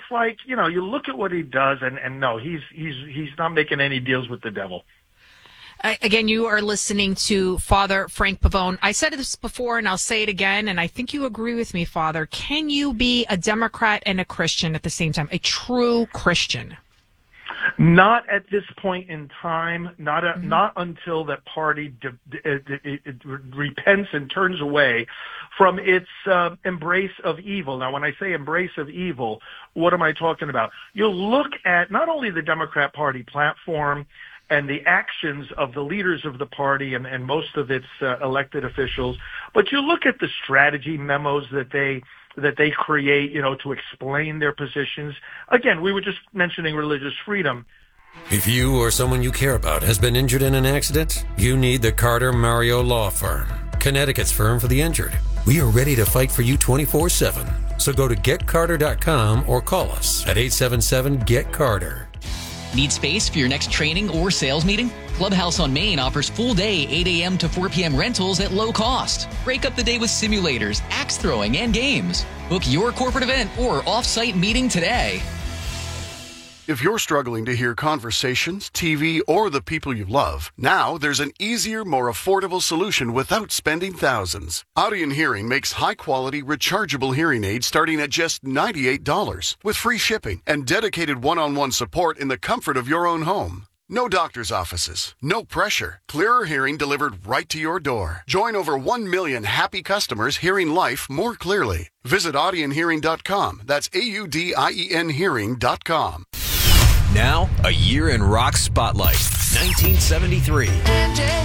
it's like, you know, you look at what he does, and no, he's not making any deals with the devil. Again, you are listening to Father Frank Pavone. I said this before, and I'll say it again, and I think you agree with me, Father. Can you be a Democrat and a Christian at the same time, a true Christian? Not at this point in time, not until that party it repents and turns away from its embrace of evil. Now, when I say embrace of evil, what am I talking about? You'll look at not only the Democrat Party platform and the actions of the leaders of the party and most of its elected officials, but you look at the strategy memos that they create, you know, to explain their positions. Again, we were just mentioning religious freedom. If you or someone you care about has been injured in an accident, you need the Carter Mario Law Firm, Connecticut's firm for the injured. We are ready to fight for you 24/7. So go to getcarter.com or call us at 877-GET-CARTER. Need space for your next training or sales meeting? Clubhouse on Main offers full day 8 a.m. to 4 p.m. rentals at low cost. Break up the day with simulators, axe throwing, and games. Book your corporate event or off-site meeting today. If you're struggling to hear conversations, TV, or the people you love, now there's an easier, more affordable solution without spending thousands. Audion Hearing makes high-quality, rechargeable hearing aids starting at just $98 with free shipping and dedicated one-on-one support in the comfort of your own home. No doctor's offices, no pressure, clearer hearing delivered right to your door. Join over 1 million happy customers hearing life more clearly. Visit audionhearing.com. That's AUDIEN hearing.com. Now, a year in rock spotlight. 1973.